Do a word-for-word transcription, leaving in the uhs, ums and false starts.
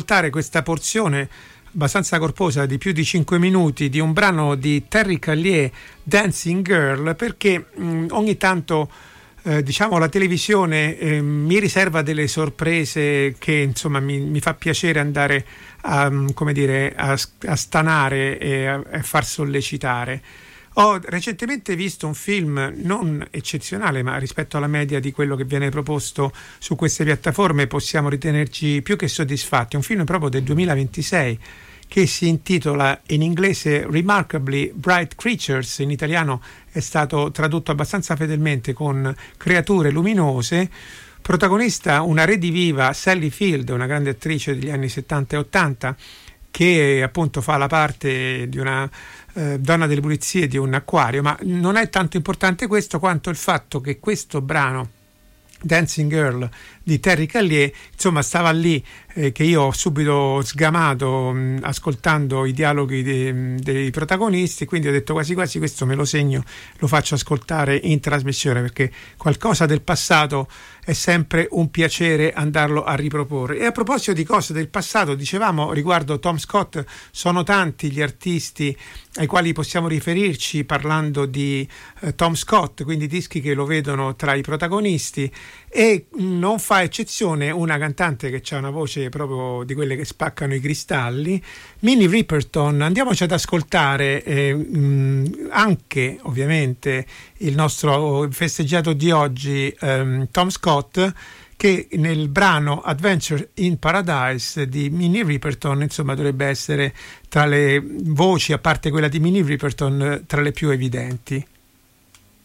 ascoltare questa porzione abbastanza corposa di più di cinque minuti di un brano di Terry Callier, Dancing Girl, perché mh, ogni tanto eh, diciamo la televisione eh, mi riserva delle sorprese che insomma mi, mi fa piacere andare a, come dire, a, a stanare e a, a far sollecitare. Ho recentemente visto un film non eccezionale, ma rispetto alla media di quello che viene proposto su queste piattaforme possiamo ritenerci più che soddisfatti. Un film proprio del duemilaventisei che si intitola in inglese Remarkably Bright Creatures, in italiano è stato tradotto abbastanza fedelmente con Creature luminose. Protagonista una rediviva, Sally Field, una grande attrice degli anni settanta e ottanta, che appunto fa la parte di una eh, donna delle pulizie di un acquario, ma non è tanto importante questo quanto il fatto che questo brano Dancing Girl di Terry Callier insomma stava lì, eh, che io ho subito sgamato mh, ascoltando i dialoghi de, dei protagonisti, quindi ho detto quasi quasi questo me lo segno, lo faccio ascoltare in trasmissione, perché qualcosa del passato è sempre un piacere andarlo a riproporre. E a proposito di cose del passato, dicevamo riguardo Tom Scott, sono tanti gli artisti ai quali possiamo riferirci parlando di eh, Tom Scott, quindi dischi che lo vedono tra i protagonisti, e non fa eccezione una cantante che ha una voce proprio di quelle che spaccano i cristalli, Minnie Riperton. Andiamoci ad ascoltare eh, mh, anche ovviamente il nostro festeggiato di oggi, ehm, Tom Scott, che nel brano Adventure in Paradise di Minnie Riperton insomma dovrebbe essere tra le voci, a parte quella di Minnie Riperton, tra le più evidenti.